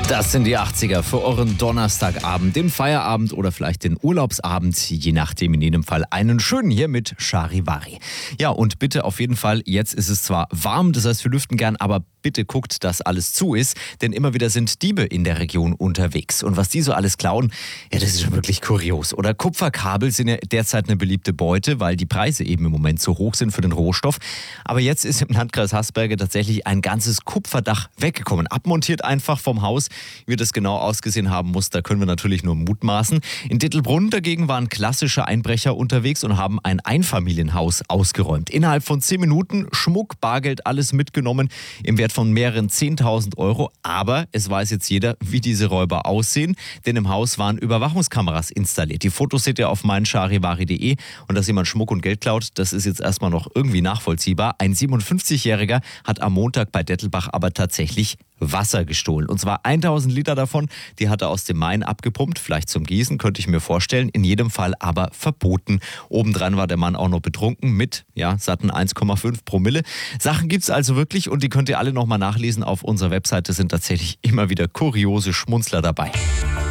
Das sind die 80er für euren Donnerstagabend, den Feierabend oder vielleicht den Urlaubsabend, je nachdem, in jedem Fall einen schönen hier mit Charivari. Ja, und bitte auf jeden Fall, jetzt ist es zwar warm, das heißt wir lüften gern, aber bitte guckt, dass alles zu ist, denn immer wieder sind Diebe in der Region unterwegs. Und was die so alles klauen, ja, das ist schon wirklich kurios. Oder Kupferkabel sind ja derzeit eine beliebte Beute, weil die Preise eben im Moment so hoch sind für den Rohstoff. Aber jetzt ist im Landkreis Hasberge tatsächlich ein ganzes Kupferdach weggekommen. Abmontiert einfach vom Haus. Wie das genau ausgesehen haben muss, da können wir natürlich nur mutmaßen. In Dettelbrunn dagegen waren klassische Einbrecher unterwegs und haben ein Einfamilienhaus ausgeräumt. Innerhalb von 10 Minuten Schmuck, Bargeld, alles mitgenommen im Wert von mehreren 10.000 Euro. Aber es weiß jetzt jeder, wie diese Räuber aussehen, denn im Haus waren Überwachungskameras installiert. Die Fotos seht ihr auf meincharivari.de und dass jemand Schmuck und Geld klaut, das ist jetzt erstmal noch irgendwie nachvollziehbar. Ein 57-Jähriger hat am Montag bei Dettelbach aber tatsächlich Wasser gestohlen. Und zwar 1000 Liter davon, die hat er aus dem Main abgepumpt, vielleicht zum Gießen, könnte ich mir vorstellen. In jedem Fall aber verboten. Obendran war der Mann auch noch betrunken mit, satten 1,5 Promille. Sachen gibt's also wirklich und die könnt ihr alle nochmal nachlesen auf unserer Webseite. Es sind tatsächlich immer wieder kuriose Schmunzler dabei.